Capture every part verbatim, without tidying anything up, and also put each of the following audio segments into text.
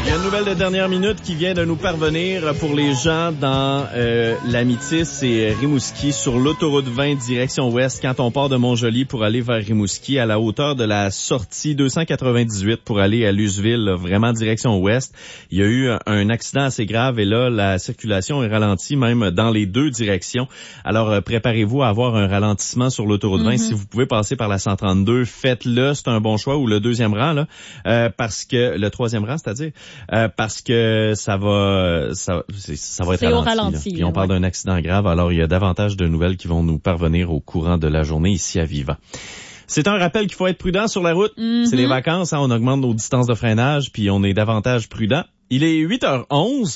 Il y a une nouvelle de dernière minute qui vient de nous parvenir pour les gens dans euh, la Métis et Rimouski sur l'autoroute vingt direction ouest quand on part de Montjoly pour aller vers Rimouski à la hauteur de la sortie deux cent quatre-vingt-dix-huit pour aller à Luceville, là, vraiment direction ouest. Il y a eu un accident assez grave et là, la circulation est ralentie même dans les deux directions. Alors, euh, préparez-vous à avoir un ralentissement sur l'autoroute vingt. Mm-hmm. Si vous pouvez passer par la cent trente-deux, faites-le, c'est un bon choix, ou le deuxième rang, là, euh, parce que le troisième rang, c'est-à-dire Euh, parce que ça va ça, ça va être ralenti. ralenti Puis on ouais. parle d'un accident grave, alors il y a davantage de nouvelles qui vont nous parvenir au courant de la journée ici à Viva. C'est un rappel qu'il faut être prudent sur la route. Mm-hmm. C'est les vacances, hein, on augmente nos distances de freinage, puis on est davantage prudent. Il est huit heures onze.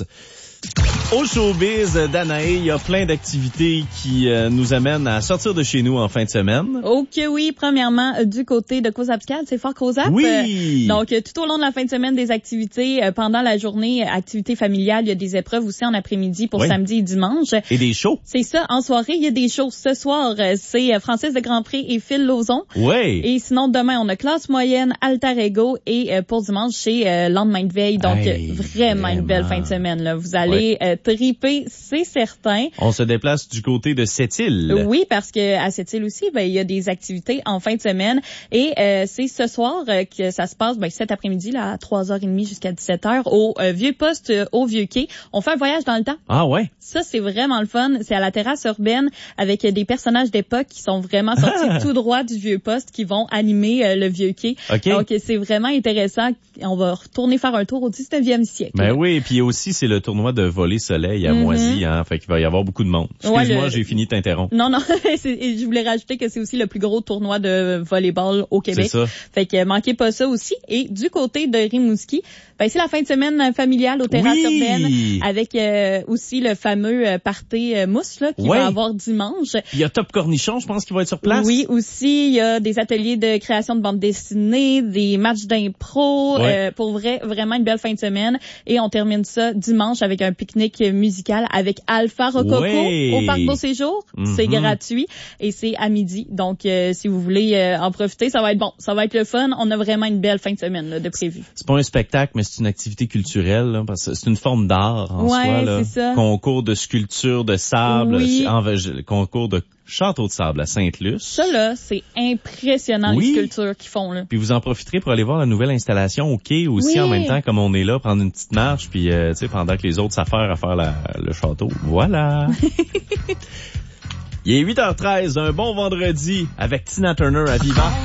Au showbiz d'Anaé, il y a plein d'activités qui euh, nous amènent à sortir de chez nous en fin de semaine. Ok, oui. Premièrement, euh, du côté de Cozapscal, c'est fort Cozap. Oui. Euh, donc, euh, tout au long de la fin de semaine, des activités. Euh, pendant la journée, euh, activités familiales, il y a des épreuves aussi en après-midi pour oui. samedi et dimanche. Et des shows. C'est ça. En soirée, il y a des shows. Ce soir, euh, c'est euh, Francis de Grandpré et Phil Lauzon. Oui. Et sinon, demain, on a Classe Moyenne, Alter Ego et euh, pour dimanche, c'est euh, Lendemain de veille. Donc, hey, vraiment, vraiment une belle fin de semaine, là. Vous allez oui. euh, triper, c'est certain. On se déplace du côté de Sept-Îles. Oui, parce que à Sept-Îles aussi, ben il y a des activités en fin de semaine et euh, c'est ce soir euh, que ça se passe, ben cet après-midi là à trois heures trente jusqu'à dix-sept heures au euh, Vieux Poste euh, au Vieux Quai. On fait un voyage dans le temps. Ah ouais. Ça c'est vraiment le fun, c'est à la terrasse urbaine avec des personnages d'époque qui sont vraiment sortis ah. tout droit du Vieux Poste qui vont animer euh, le Vieux Quai. Okay. Donc c'est vraiment intéressant. On va retourner faire un tour au dix-neuvième siècle. Ben oui, et puis aussi c'est le tournoi de volley soleil à mm-hmm. Moisy, hein, fait qu'il va y avoir beaucoup de monde. Excuse-moi, ouais, le... j'ai fini de t'interrompre. Non, non, je voulais rajouter que c'est aussi le plus gros tournoi de volleyball au Québec. C'est ça. Fait que manquez pas ça aussi. Et du côté de Rimouski, ben c'est la fin de semaine familiale aux terrasses oui. urbaines avec euh, aussi le fameux euh, party euh, mousse là qui ouais. va avoir dimanche. Il y a Top Cornichon, je pense qu'il va être sur place. Oui, aussi il y a des ateliers de création de bande dessinée, des matchs d'impro, ouais. euh, pour vrai vraiment une belle fin de semaine et on termine ça dimanche avec un pique-nique musical avec Alpha Rococo ouais. au Parc Beau Séjour. Mm-hmm. C'est gratuit et c'est à midi. Donc, euh, si vous voulez euh, en profiter, ça va être bon. Ça va être le fun. On a vraiment une belle fin de semaine là, de prévu. C'est pas un spectacle, mais c'est une activité culturelle. Là, parce que c'est une forme d'art en ouais, soi. Là. C'est ça. Concours de sculpture de sable. Oui. En, concours de château de sable à Sainte-Luce. Ça, là, c'est impressionnant, oui. les sculptures qu'ils font, là. Puis vous en profiterez pour aller voir la nouvelle installation au quai aussi oui. en même temps, comme on est là, prendre une petite marche, puis, euh, tu sais, pendant que les autres s'affairent à faire la, le château. Voilà! Il est huit heures treize, un bon vendredi avec Tina Turner à Viva.